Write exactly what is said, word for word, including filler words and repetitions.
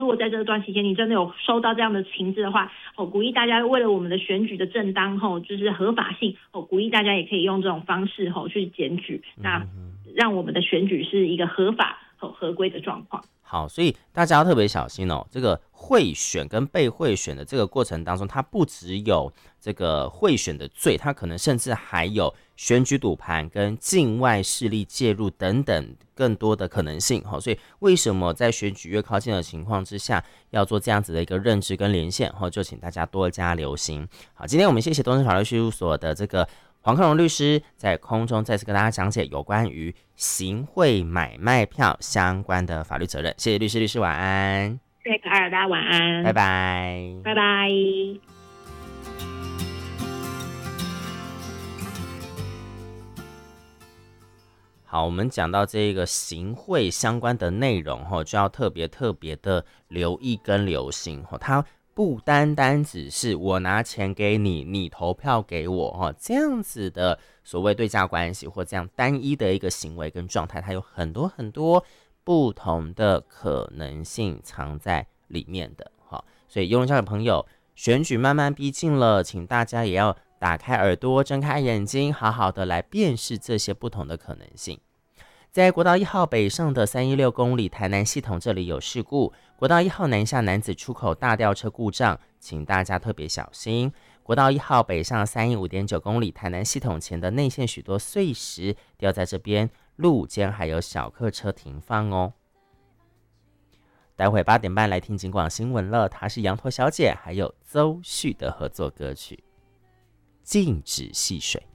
如果在这段期间你真的有收到这样的情资的话，哦，鼓励大家为了我们的选举的正当吼，就是合法性，哦，鼓励大家也可以用这种方式吼去检举，那让我们的选举是一个合法和合规的状况。 好，所以大家要特别小心哦。这个贿选跟被贿选的这个过程当中，它不只有这个贿选的罪，它可能甚至还有选举赌盘跟境外势力介入等等更多的可能性。所以为什么在选举越靠近的情况之下，要做这样子的一个认知跟连线？就请大家多加留心。好，今天我们谢谢东森法律事务所的这个黄克荣律师在空中再次跟大家讲解有关于行贿买卖票相关的法律责任。谢谢律师，律师晚安。 谢谢卡尔，大家晚安， 拜拜， 拜拜。 好，我们讲到这个行贿相关的内容，就要特别特别的留意跟留心，它不单单只是我拿钱给你，你投票给我这样子的所谓对价关系，或这样单一的一个行为跟状态，它有很多很多不同的可能性藏在里面的。所以邮轮教的朋友，选举慢慢逼近了，请大家也要打开耳朵睁开眼睛，好好的来辨识这些不同的可能性。在国道一号北上的三一六公里台南系统，这里有事故，国道一号南下南子出口大吊车故障，请大家特别小心。国道一号北上三一五点九公里台南系统前的内线许多碎石掉在这边，路肩还有小客车停放哦。待会八点半来听警广新闻了，她是羊驼小姐还有邹旭的合作歌曲《禁止戏水》。